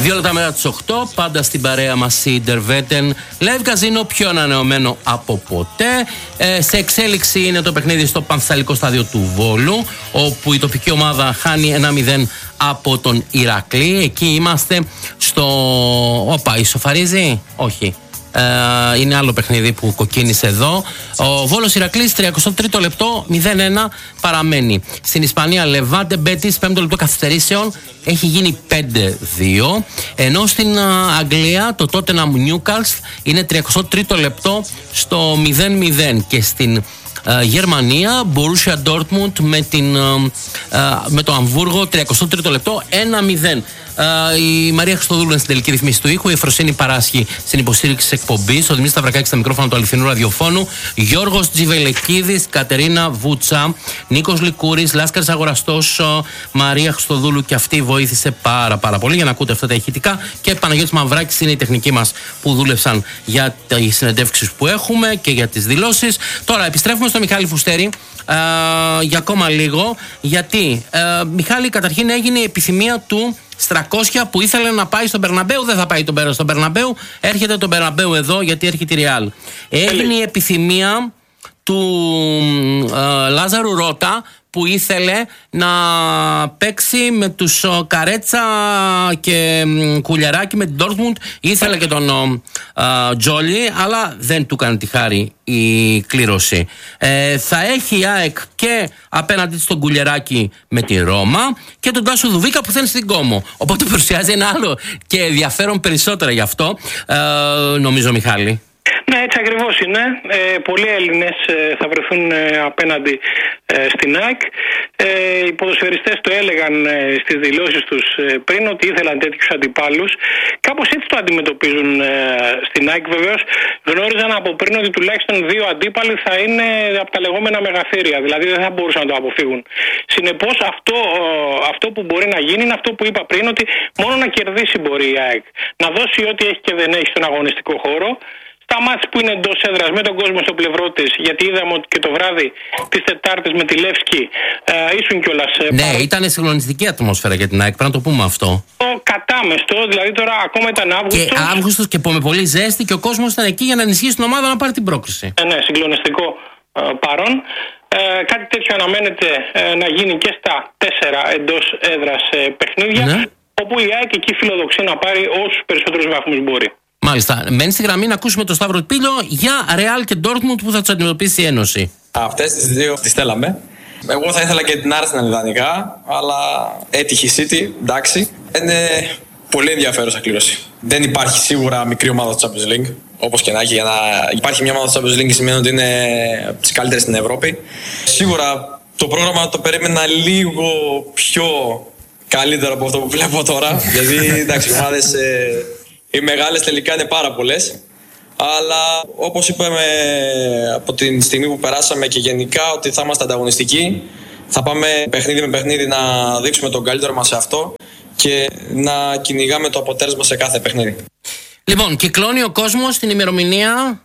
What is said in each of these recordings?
2 λεπτά μετά τις 8, πάντα στην παρέα μας η Ντερβέτεν Live Καζίνο, πιο ανανεωμένο από ποτέ. Σε εξέλιξη είναι το παιχνίδι στο Πανθεσσαλικό στάδιο του Βόλου, όπου η τοπική ομάδα χάνει 1-0 από τον Ηρακλή. Εκεί είμαστε στο... Όπα, ισοφαρίζει? Όχι. Είναι άλλο παιχνίδι που κοκκίνησε εδώ. Ο Βόλος Ηρακλής, 33ο λεπτό, 0-1 παραμένει. Στην Ισπανία, Λεβάντε Μπέτις, 5ο λεπτό καθυστερήσεων, έχει γίνει 5-2. Ενώ στην Αγγλία, το Tottenham Newcastle είναι 33ο λεπτό στο 0-0. Και στην Γερμανία, Borussia Dortmund με το Αμβούργο, 33ο λεπτό, 1-0. Η Μαρία Χριστοδούλου είναι στην τελική ρυθμίση του ήχου. Η Εφροσύνη παράσχει στην υποστήριξη της εκπομπής. Ο Δημήτρης Σταυρακάκης στα μικρόφωνα του αληθινού ραδιοφώνου. Γιώργος Τζιβελεκίδης, Κατερίνα Βούτσα, Νίκος Λικούρης, Λάσκαρης Αγοραστός, Μαρία Χριστοδούλου, και αυτή βοήθησε πάρα πολύ για να ακούτε αυτά τα ηχητικά. Και Παναγιώτης Μαυράκης είναι η τεχνική μας που δούλεψαν για τις συνεντεύξεις που έχουμε και για τις δηλώσεις. Τώρα επιστρέφουμε στο Μιχάλη Φουστέρη για ακόμα λίγο. Γιατί, Μιχάλη, καταρχήν έγινε η επιθυμία του Στρακόσια που ήθελε να πάει στον Μπερναμπέου. Δεν θα πάει στον Μπερναμπέου, έρχεται τον Μπερναμπέου εδώ γιατί έρχεται η Ρεάλ. Έγινε η επιθυμία του Λάζαρου Ρώτα που ήθελε να παίξει με τους Καρέτσα και Κουλιαράκη με την Ντόρτμουντ. Ήθελε και τον Τζόλι, αλλά δεν του έκανε τη χάρη η κλήρωση. Θα έχει η ΑΕΚ και απέναντι στον Κουλιαράκη με τη Ρώμα και τον Τάσο Δουβίκα που θα είναι στην Κόμο. Οπότε παρουσιάζει ένα άλλο και ενδιαφέρον περισσότερα γι' αυτό, νομίζω, Μιχάλη. Ναι, έτσι ακριβώς είναι. Πολλοί Έλληνες θα βρεθούν απέναντι στην ΑΕΚ. Οι ποδοσφαιριστές το έλεγαν στις δηλώσεις τους πριν ότι ήθελαν τέτοιους αντιπάλους. Κάπως έτσι το αντιμετωπίζουν στην ΑΕΚ. Βεβαίως γνώριζαν από πριν ότι τουλάχιστον 2 αντίπαλοι θα είναι από τα λεγόμενα μεγαθύρια. Δηλαδή δεν θα μπορούσαν να το αποφύγουν. Συνεπώς αυτό που μπορεί να γίνει είναι αυτό που είπα πριν, ότι μόνο να κερδίσει μπορεί η ΑΕΚ. Να δώσει ό,τι έχει και δεν έχει στον αγωνιστικό χώρο. Στα μάτς που είναι εντός έδρας με τον κόσμο στο πλευρό της, γιατί είδαμε ότι και το βράδυ της Τετάρτης με τη Λεύσκη ήσουν κιόλας. Ναι, ήταν συγκλονιστική ατμόσφαιρα για την ΑΕΚ, πρέπει να το πούμε αυτό. Το κατάμεστο, δηλαδή τώρα ακόμα ήταν Αύγουστος. Και Αύγουστος και με πολύ ζέστη και ο κόσμος ήταν εκεί για να ενισχύσει την ομάδα να πάρει την πρόκριση. Ναι, συγκλονιστικό παρόν. Κάτι τέτοιο αναμένεται να γίνει και στα 4 εντός έδρας παιχνίδια, ναι, όπου η ΑΕΚ εκεί φιλοδοξεί να πάρει όσους περισσότερους βαθμούς μπορεί. Μάλιστα. Μένει στη γραμμή να ακούσουμε τον Σταύρο Πίλιο για Ρεάλ και Ντόρτμουντ που θα τους αντιμετωπίσει η Ένωση. Αυτές τις δύο τις θέλαμε. Εγώ θα ήθελα και την Arsenal ιδανικά, αλλά έτυχε η City, εντάξει. Είναι πολύ ενδιαφέρουσα κλήρωση. Δεν υπάρχει σίγουρα μικρή ομάδα του Champions League. Όπως και να έχει, για να υπάρχει μια ομάδα του Champions League σημαίνει ότι είναι από τις καλύτερες στην Ευρώπη. Σίγουρα το πρόγραμμα το περίμενα λίγο πιο καλύτερο από αυτό που βλέπω τώρα. Γιατί εντάξει, οι ομάδες. Οι μεγάλες τελικά είναι πάρα πολλές, αλλά όπως είπαμε από την στιγμή που περάσαμε και γενικά ότι θα είμαστε ανταγωνιστικοί, θα πάμε παιχνίδι με παιχνίδι να δείξουμε τον καλύτερο μας σε αυτό και να κυνηγάμε το αποτέλεσμα σε κάθε παιχνίδι. Λοιπόν, κυκλώνει ο κόσμος στην ημερομηνία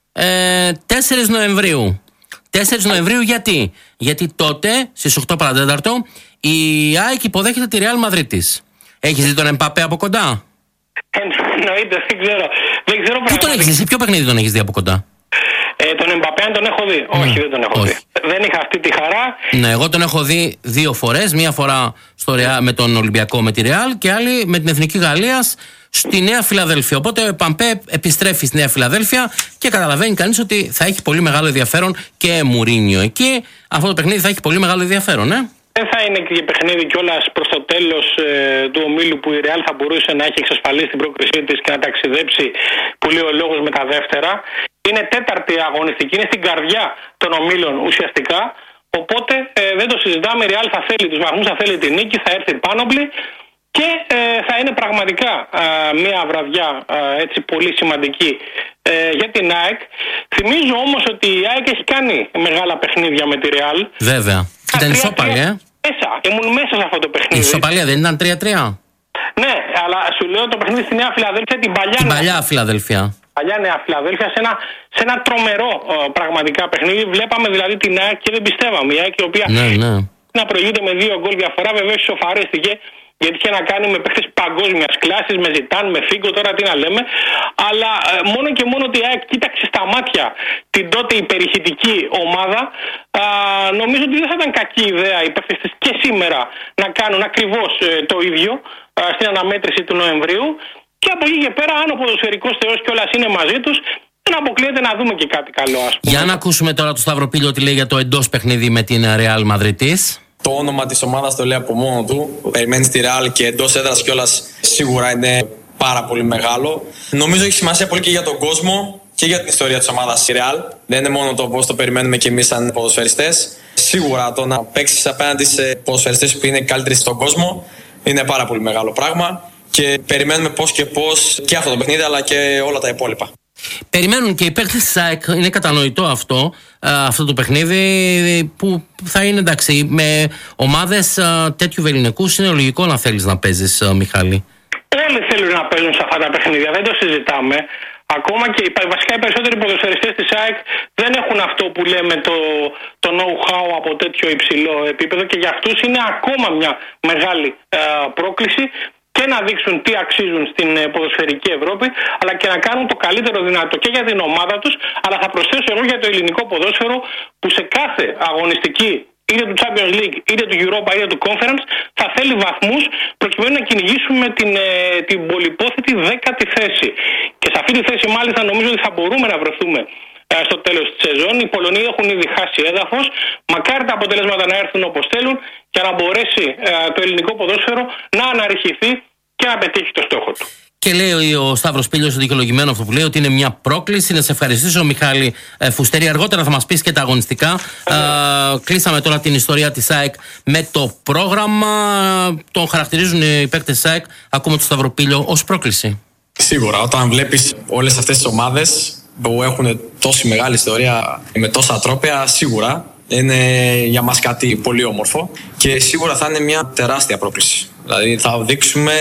4 Νοεμβρίου. 4 Νοεμβρίου γιατί? Γιατί τότε στις 8 παρατέταρτο η ΑΕΚ υποδέχεται τη Ρεάλ Μαδρίτης. Έχεις δει τον Εμπαπέ από κοντά? Εννοείται, δεν ξέρω. Πού τον έχεις δει, σε ποιο παιχνίδι τον έχεις δει από κοντά? Τον Εμπαπέ τον έχω δει. Όχι, δεν τον έχω δει. Δεν είχα αυτή τη χαρά. Ναι, εγώ τον έχω δει 2 φορές. Μία φορά με τον Ολυμπιακό με τη Ρεάλ και άλλη με την Εθνική Γαλλίας στη Νέα Φιλαδέλφια. Οπότε ο Παμπέ επιστρέφει στη Νέα Φιλαδέλφια και καταλαβαίνει κανείς ότι θα έχει πολύ μεγάλο ενδιαφέρον και Μουρίνιο εκεί. Αυτό το παιχνίδι θα έχει πολύ μεγάλο ενδιαφέρον, Δεν θα είναι και παιχνίδι κιόλας προς το τέλος του ομίλου που η Ρεάλ θα μπορούσε να έχει εξασφαλίσει την πρόκρισή της και να ταξιδέψει, που λέει ο λόγος, με τα δεύτερα. Είναι τέταρτη αγωνιστική, είναι στην καρδιά των ομίλων ουσιαστικά. Οπότε δεν το συζητάμε. Η Ρεάλ θα θέλει τους βαθμούς, θα θέλει την νίκη, θα έρθει πάνωπλη και θα είναι πραγματικά μια βραδιά έτσι πολύ σημαντική για την ΑΕΚ. Θυμίζω όμως ότι η ΑΕΚ έχει κάνει μεγάλα παιχνίδια με τη Ρεάλ. Βέβαια. Ήταν ισόπαλη, Ήμουν μέσα σε αυτό το παιχνίδι. Η ισοπαλία δεν ήταν 3-3? Ναι, αλλά σου λέω το παιχνίδι στη Νέα Φιλαδέλφια, την παλιά Φιλαδέλφια. Παλιά Νέα Φιλαδέλφια, σε ένα τρομερό πραγματικά παιχνίδι. Βλέπαμε δηλαδή την ΑΕΚ και δεν πιστεύαμε. Η ΑΕΚ η οποία να προηγείται με 2 γκολ διαφορά, βεβαίως ισοφαρίστηκε γιατί είχε να κάνει με παίχτες παγκόσμιας κλάσης, με Ζιτάν, με Φίγκο, τώρα τι να λέμε. Αλλά μόνο και μόνο ότι η ΑΕΚ κοίταξε στα μάτια την τότε υπερηχητική ομάδα, νομίζω ότι δεν θα ήταν κακή ιδέα οι παίχτες της και σήμερα να κάνουν ακριβώς το ίδιο στην αναμέτρηση του Νοεμβρίου. Και από εκεί και πέρα, αν ο ποδοσφαιρικός θεός κιόλας είναι μαζί τους, δεν αποκλείεται να δούμε και κάτι καλό, ας πούμε. Για να ακούσουμε τώρα το Σταυροπύλιο τι λέει για το εντός παιχνίδι με την Real Μαδριτής. Το όνομα της ομάδας το λέει από μόνο του. Περιμένει τη Real και εντός έδρας κιόλας σίγουρα είναι πάρα πολύ μεγάλο. Νομίζω έχει σημασία πολύ και για τον κόσμο και για την ιστορία της ομάδας η Real. Δεν είναι μόνο το πώς το περιμένουμε κι εμείς σαν ποδοσφαιριστές. Σίγουρα το να παίξεις απέναντι σε ποδοσφαιριστές που είναι καλύτεροι στον κόσμο είναι πάρα πολύ μεγάλο πράγμα. Και περιμένουμε πώς και αυτό το παιχνίδι αλλά και όλα τα υπόλοιπα. Περιμένουν και οι παίκτες της ΑΕΚ, είναι κατανοητό αυτό το παιχνίδι που θα είναι εντάξει με ομάδες τέτοιου βεληνικούς. Είναι λογικό να θέλεις να παίζεις, Μιχάλη. Όλοι θέλουν να παίζουν σε αυτά τα παιχνίδια, δεν το συζητάμε. Ακόμα και βασικά οι περισσότεροι ποδοσφαιριστές της ΑΕΚ δεν έχουν αυτό που λέμε το know-how από τέτοιο υψηλό επίπεδο και για αυτούς είναι ακόμα μια μεγάλη πρόκληση και να δείξουν τι αξίζουν στην ποδοσφαιρική Ευρώπη, αλλά και να κάνουν το καλύτερο δυνατό και για την ομάδα τους, αλλά θα προσθέσω εγώ για το ελληνικό ποδόσφαιρο που σε κάθε αγωνιστική είτε του Champions League, είτε του Europa, είτε του Conference θα θέλει βαθμούς προκειμένου να κυνηγήσουμε την πολυπόθετη 10η θέση. Και σε αυτή τη θέση μάλιστα νομίζω ότι θα μπορούμε να βρεθούμε στο τέλος της σεζόν. Οι Πολωνοί έχουν ήδη χάσει έδαφος. Μακάρι τα αποτελέσματα να έρθουν όπως θέλουν και να μπορέσει το ελληνικό ποδόσφαιρο να αναρριχηθεί και να πετύχει το στόχο του. Και λέει ο Σταύρος Πύλιος, δικαιολογημένο αυτό που λέει, ότι είναι μια πρόκληση. Να σε ευχαριστήσω, Μιχάλη Φουστέρη. Αργότερα θα μας πεις και τα αγωνιστικά. Κλείσαμε τώρα την ιστορία της ΑΕΚ με το πρόγραμμα. Τον χαρακτηρίζουν οι παίκτες της ΑΕΚ, ακούμε το Σταύρο Πύλιο, ως πρόκληση. Σίγουρα, όταν βλέπεις όλες αυτές τις ομάδες που έχουν τόση μεγάλη ιστορία με τόσα τρόπαια, σίγουρα είναι για μας κάτι πολύ όμορφο και σίγουρα θα είναι μια τεράστια πρόκληση. Δηλαδή θα δείξουμε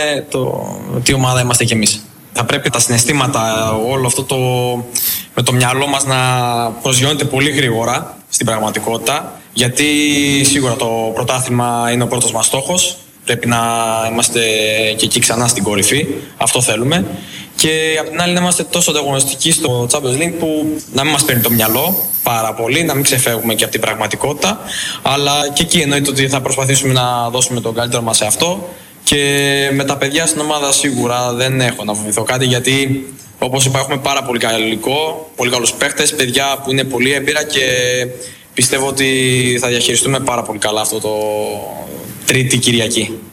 τι ομάδα είμαστε κι εμείς. Θα πρέπει τα συναισθήματα, όλο αυτό με το μυαλό μας να προσγειώνεται πολύ γρήγορα στην πραγματικότητα, γιατί σίγουρα το πρωτάθλημα είναι ο πρώτος μας στόχος. Πρέπει να είμαστε και εκεί ξανά στην κορυφή. Αυτό θέλουμε. Και απ' την άλλη να είμαστε τόσο ανταγωνιστικοί στο Champions League που να μην μας παίρνει το μυαλό πάρα πολύ, να μην ξεφεύγουμε και από την πραγματικότητα. Αλλά και εκεί εννοείται ότι θα προσπαθήσουμε να δώσουμε τον καλύτερο μας σε αυτό. Και με τα παιδιά στην ομάδα σίγουρα δεν έχω να φοβηθώ κάτι, γιατί όπως είπα έχουμε πάρα πολύ καλό υλικό, πολύ καλούς παίχτες, παιδιά που είναι πολύ έμπειρα και πιστεύω ότι θα διαχειριστούμε πάρα πολύ καλά αυτό το Τρίτη Κυριακή.